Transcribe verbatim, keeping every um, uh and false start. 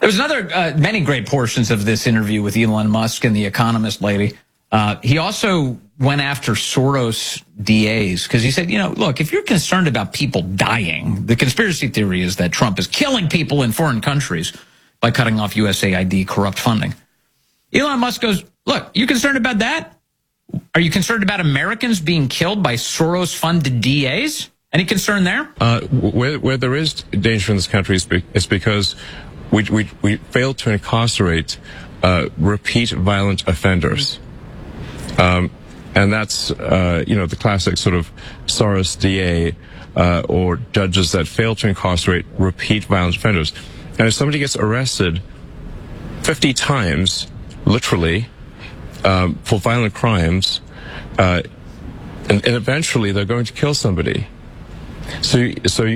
There's another, uh, many great portions of this interview with Elon Musk and the Economist lady. Uh, he also went after Soros D As because he said, you know, look, if you're concerned about people dying, the conspiracy theory is that Trump is killing people in foreign countries by cutting off U S A I D corrupt funding. Elon Musk goes, look, you concerned about that? Are you concerned about Americans being killed by Soros-funded D As? Any concern there? Uh, where, where there is danger in this country is, be, is because we, we, we fail to incarcerate uh, repeat violent offenders. Um, and that's, uh, you know, the classic sort of Soros D A uh, or judges that fail to incarcerate repeat violent offenders. And if somebody gets arrested fifty times, literally, um, for violent crimes, uh, and, and eventually they're going to kill somebody. So, so